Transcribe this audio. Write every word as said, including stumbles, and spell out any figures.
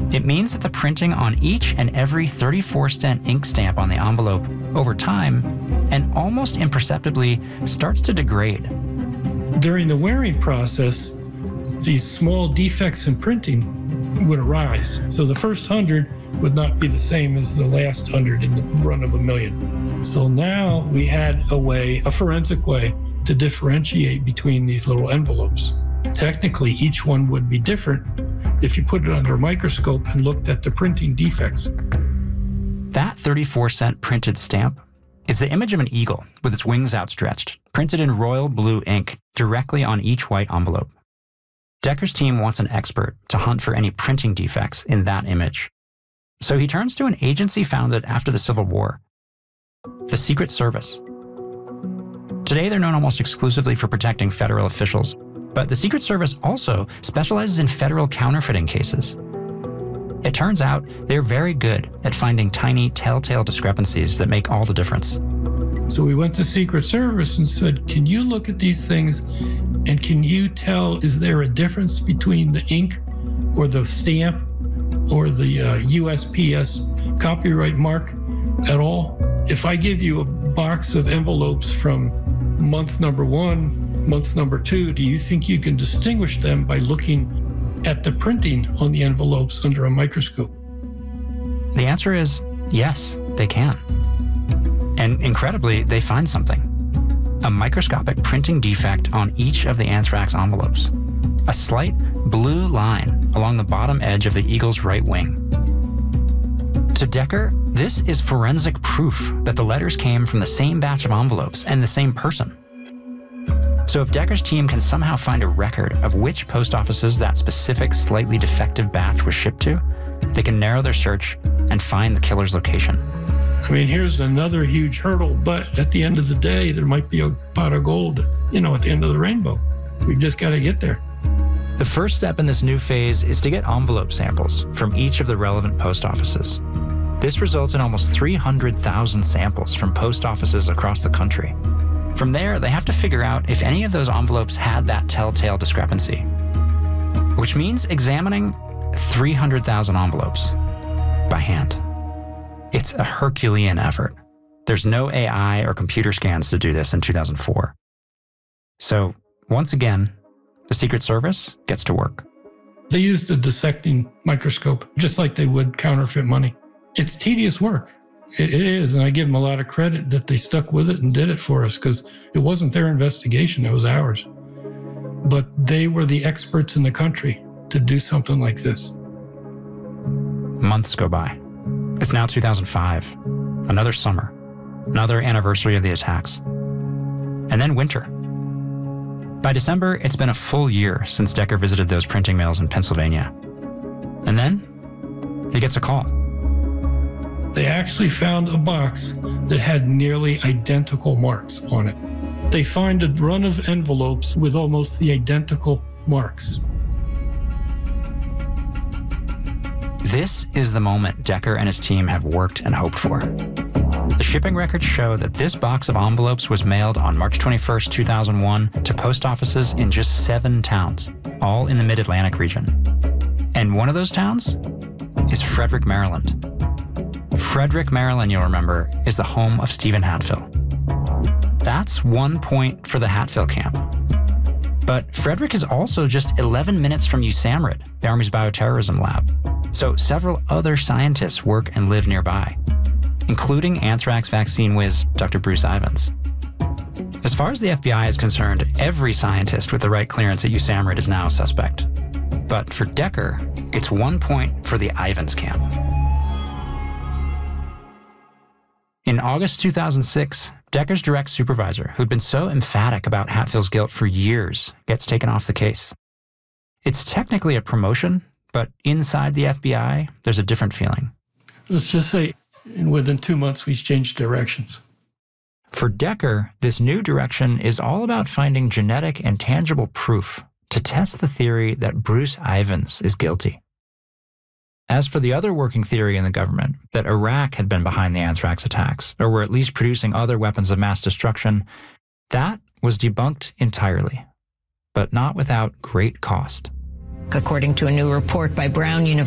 It means that the printing on each and every thirty-four cent ink stamp on the envelope over time and almost imperceptibly starts to degrade. During the wearing process, these small defects in printing would arise. So the first hundred would not be the same as the last hundred in the run of a million. So now we had a way, a forensic way, to differentiate between these little envelopes. Technically, each one would be different if you put it under a microscope and looked at the printing defects. That thirty-four cent printed stamp is the image of an eagle with its wings outstretched, printed in royal blue ink directly on each white envelope. Decker's team wants an expert to hunt for any printing defects in that image. So he turns to an agency founded after the Civil War, the Secret Service. Today, they're known almost exclusively for protecting federal officials, but the Secret Service also specializes in federal counterfeiting cases. It turns out they're very good at finding tiny telltale discrepancies that make all the difference. So we went to Secret Service and said, can you look at these things and can you tell, is there a difference between the ink or the stamp or the uh, U S P S copyright mark at all? If I give you a box of envelopes from month number one, month number two, do you think you can distinguish them by looking at the printing on the envelopes under a microscope? The answer is yes, they can. And incredibly, they find something. A microscopic printing defect on each of the anthrax envelopes. A slight blue line along the bottom edge of the eagle's right wing. To Decker, this is forensic proof that the letters came from the same batch of envelopes and the same person. So if Decker's team can somehow find a record of which post offices that specific slightly defective batch was shipped to, they can narrow their search and find the killer's location. I mean, here's another huge hurdle, but at the end of the day, there might be a pot of gold, you know, at the end of the rainbow. We've just got to get there. The first step in this new phase is to get envelope samples from each of the relevant post offices. This results in almost three hundred thousand samples from post offices across the country. From there, they have to figure out if any of those envelopes had that telltale discrepancy, which means examining three hundred thousand envelopes by hand. It's a Herculean effort. There's no A I or computer scans to do this in two thousand four. So, once again, the Secret Service gets to work. They used a dissecting microscope, just like they would counterfeit money. It's tedious work. It, it is, and I give them a lot of credit that they stuck with it and did it for us, because it wasn't their investigation, it was ours. But they were the experts in the country to do something like this. Months go by. It's now two thousand five, another summer, another anniversary of the attacks. And then winter. By December, it's been a full year since Decker visited those printing mills in Pennsylvania. And then he gets a call. They actually found a box that had nearly identical marks on it. They find a run of envelopes with almost the identical marks. This is the moment Decker and his team have worked and hoped for. The shipping records show that this box of envelopes was mailed on March twenty-first, two thousand one to post offices in just seven towns, all in the Mid-Atlantic region. And one of those towns is Frederick, Maryland. Frederick, Maryland, you'll remember, is the home of Stephen Hatfill. That's one point for the Hatfill camp. But Frederick is also just eleven minutes from U S A M R I D, the Army's bioterrorism lab. So several other scientists work and live nearby, including anthrax vaccine whiz Doctor Bruce Ivins. As far as the F B I is concerned, every scientist with the right clearance at U S A M R I D is now a suspect. But for Decker, it's one point for the Ivins camp. In August two thousand six, Decker's direct supervisor, who'd been so emphatic about Hatfill's guilt for years, gets taken off the case. It's technically a promotion, but inside the F B I, there's a different feeling. Let's just say within two months, we changed directions. For Decker, this new direction is all about finding genetic and tangible proof to test the theory that Bruce Ivins is guilty. As for the other working theory in the government, that Iraq had been behind the anthrax attacks, or were at least producing other weapons of mass destruction, that was debunked entirely, but not without great cost. According to a new report by Brown University,